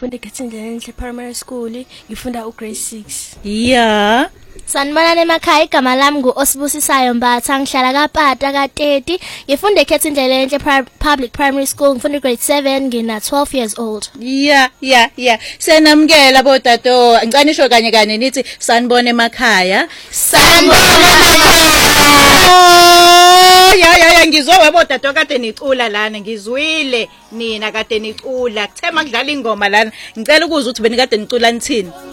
ngifunda eKhethenjene Primary School, ngifunda ugrade 6. Yeah. Sanibonani emakhaya, igama lami ngu-Osibusisayo Mbatha, ngihlala kaPata ka-30, ngifunda eKhethenjene Public Primary School, ngifunda grade 7, ngina 12 years old. Yeah. Senamkela botato, ngicanisho kanye nithi sanibona emakhaya. Sanibona emakhaya. Ya ngizwe botato kade nicula lana, ngizwile nina kade nicula. Kuthe makudlala ingoma lana, ngicela ukuzwa ukuthi benikade nicula nithini.